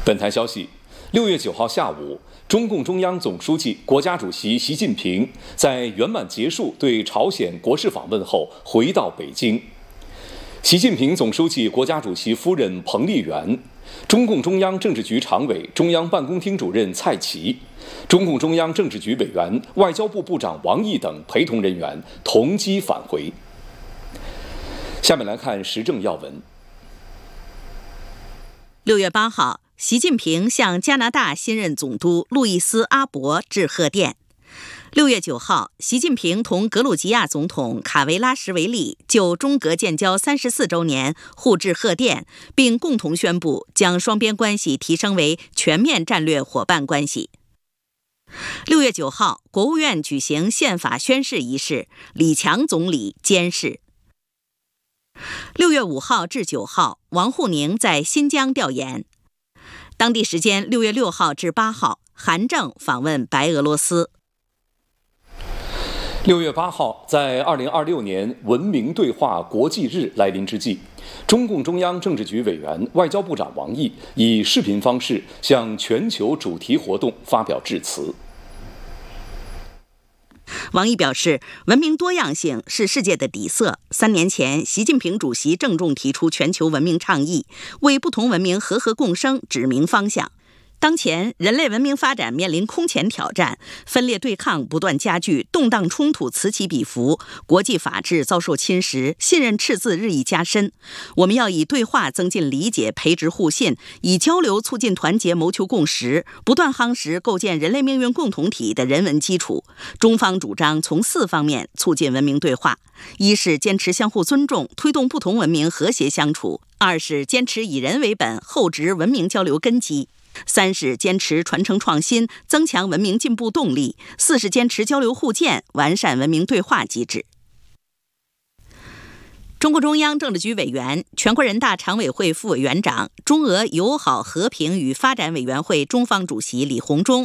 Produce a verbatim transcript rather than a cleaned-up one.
本台消息，六月九号下午，中共中央总书记、国家主席习近平在圆满结束对朝鲜国事访问后回到北京。习近平总书记、国家主席夫人彭丽媛、中共中央政治局常委、中央办公厅主任蔡奇、中共中央政治局委员、外交部部长王毅等陪同人员同机返回。下面来看时政要闻。 六月八号，习近平向加拿大新任总督路易斯·阿伯致贺电。六月九号，习近平同格鲁吉亚总统卡维拉什维利就中格建交三十四周年互致贺电，并共同宣布将双边关系提升为全面战略伙伴关系。六月九号，国务院举行宪法宣誓仪式，李强总理监誓。六月五号至九号，王沪宁在新疆调研。当地时间六月六号至八号，韩正访问白俄罗斯。 六月八号，在二零二六年文明对话国际日来临之际，中共中央政治局委员、外交部长王毅以视频方式向全球主题活动发表致辞。 王毅表示，文明多样性是世界的底色。三年前，习近平主席郑重提出全球文明倡议，为不同文明和谐共生指明方向。当前，人类文明发展面临空前挑战，分裂对抗不断加剧，动荡冲突此起彼伏，国际法治遭受侵蚀，信任赤字日益加深。我们要以对话增进理解，培植互信；以交流促进团结，谋求共识，不断夯实构建人类命运共同体的人文基础。中方主张从四方面促进文明对话：一是坚持相互尊重，推动不同文明和谐相处；二是坚持以人为本，厚植文明交流根基；三是坚持传承创新，增强文明进步动力；四是坚持交流互鉴，完善文明对话机制。中共中央政治局委员、全国人大常委会副委员长、中俄友好和平与发展委员会中方主席李鸿忠